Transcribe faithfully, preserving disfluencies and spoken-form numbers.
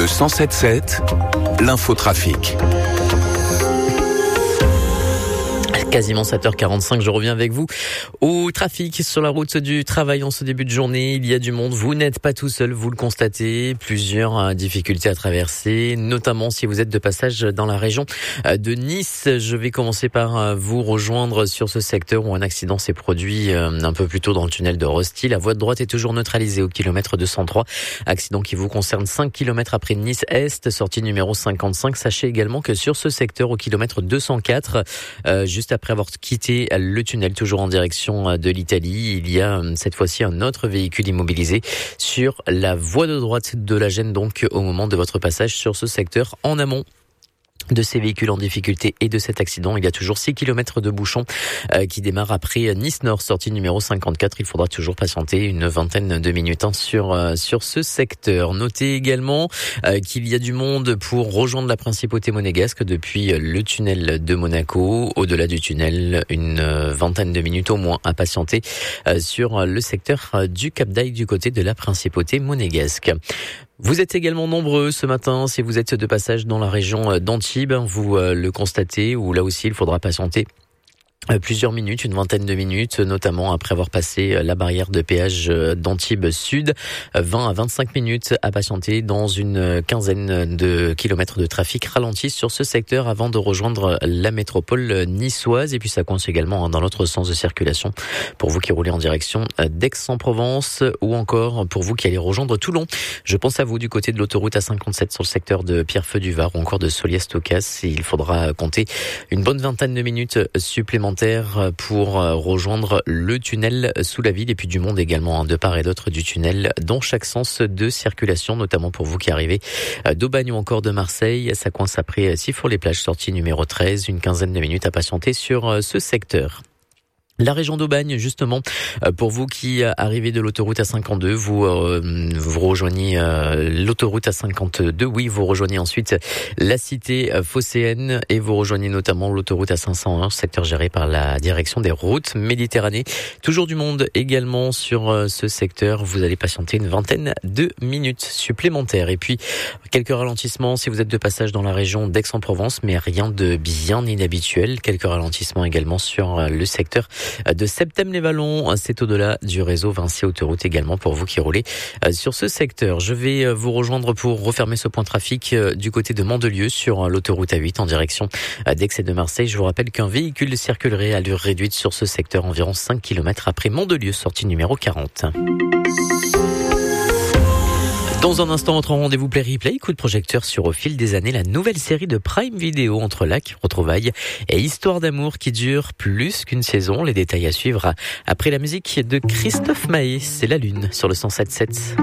Le cent sept sept, l'infotrafic. Quasiment sept heures quarante-cinq, je reviens avec vous au trafic sur la route du travail en ce début de journée. Il y a du monde, vous n'êtes pas tout seul, vous le constatez. Plusieurs difficultés à traverser, notamment si vous êtes de passage dans la région de Nice. Je vais commencer par vous rejoindre sur ce secteur où un accident s'est produit un peu plus tôt dans le tunnel de Rosty. La voie de droite est toujours neutralisée au kilomètre deux cent trois. Accident qui vous concerne cinq kilomètres après Nice-Est, sortie numéro cinquante-cinq. Sachez également que sur ce secteur au kilomètre deux cent quatre, euh, juste après avoir quitté le tunnel, toujours en direction de l'Italie, il y a cette fois-ci un autre véhicule immobilisé sur la voie de droite de la Gêne, donc au moment de votre passage sur ce secteur en amont de ces véhicules en difficulté et de cet accident. Il y a toujours six kilomètres de bouchons euh, qui démarrent après Nice-Nord, sortie numéro cinquante-quatre. Il faudra toujours patienter une vingtaine de minutes hein, sur euh, sur ce secteur. Notez également euh, qu'il y a du monde pour rejoindre la principauté monégasque depuis le tunnel de Monaco. Au-delà du tunnel, une vingtaine de minutes au moins à patienter euh, sur le secteur du Cap d'Aille du côté de la principauté monégasque. Vous êtes également nombreux ce matin, si vous êtes de passage dans la région d'Antibes, vous le constatez, ou là aussi il faudra patienter plusieurs minutes, une vingtaine de minutes, notamment après avoir passé la barrière de péage d'Antibes Sud. vingt à vingt-cinq minutes à patienter dans une quinzaine de kilomètres de trafic ralenti sur ce secteur avant de rejoindre la métropole niçoise. Et puis ça coince également dans l'autre sens de circulation pour vous qui roulez en direction d'Aix-en-Provence ou encore pour vous qui allez rejoindre Toulon. Je pense à vous du côté de l'autoroute A cinquante-sept sur le secteur de Pierrefeu-du-Var ou encore de Soliès-Tocas. Il faudra compter une bonne vingtaine de minutes supplémentaires pour rejoindre le tunnel sous la ville et puis du monde également de part et d'autre du tunnel dans chaque sens de circulation, notamment pour vous qui arrivez d'Aubagne ou encore de Marseille. Ça coince après Sifour-les-Plages, sortie numéro treize, une quinzaine de minutes à patienter sur ce secteur. La région d'Aubagne, justement, pour vous qui arrivez de l'autoroute A cinquante-deux, vous euh, vous rejoignez euh, l'autoroute A cinquante-deux, oui, vous rejoignez ensuite la cité phocéenne et vous rejoignez notamment l'autoroute A cinq cent un, secteur géré par la direction des routes Méditerranée. Toujours du monde également sur ce secteur, vous allez patienter une vingtaine de minutes supplémentaires. Et puis, quelques ralentissements si vous êtes de passage dans la région d'Aix-en-Provence, mais rien de bien inhabituel. Quelques ralentissements également sur le secteur de Septem-les-Vallons, c'est au-delà du réseau Vinci Autoroute également pour vous qui roulez sur ce secteur. Je vais vous rejoindre pour refermer ce point trafic du côté de Mandelieu sur l'autoroute A huit en direction d'Aix et de Marseille. Je vous rappelle qu'un véhicule circulerait à allure réduite sur ce secteur environ cinq kilomètres après Mandelieu, sortie numéro quarante. Dans un instant, votre rendez-vous Play Replay, coup de projecteur sur Au fil des années, la nouvelle série de Prime Video Entre lacs, retrouvailles et histoire d'amour qui dure plus qu'une saison. Les détails à suivre après la musique de Christophe Maé. C'est La Lune sur le cent sept sept.